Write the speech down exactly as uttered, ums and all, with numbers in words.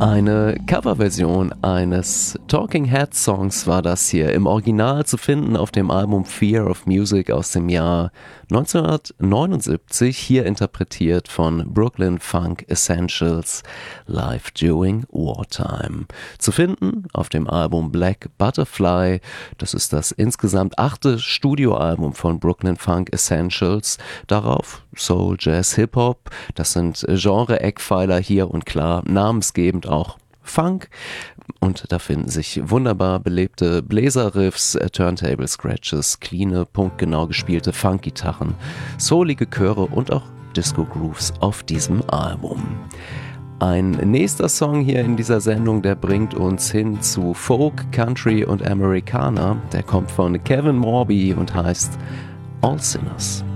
Eine Coverversion eines Talking Heads Songs war das hier, im Original zu finden auf dem Album Fear of Music aus dem Jahr neunzehnhundertneunundsiebzig, hier interpretiert von Brooklyn Funk Essentials, Live During Wartime. Zu finden auf dem Album Black Butterfly, das ist das insgesamt achte Studioalbum von Brooklyn Funk Essentials. Darauf Soul, Jazz, Hip-Hop, das sind Genre-Eckpfeiler hier und klar namensgebend auch Funk, und da finden sich wunderbar belebte Bläserriffs, Turntable-Scratches, cleane, punktgenau gespielte Funk-Gitarren, soulige Chöre und auch Disco-Grooves auf diesem Album. Ein nächster Song hier in dieser Sendung, der bringt uns hin zu Folk, Country und Americana. Der kommt von Kevin Morby und heißt All Sinners.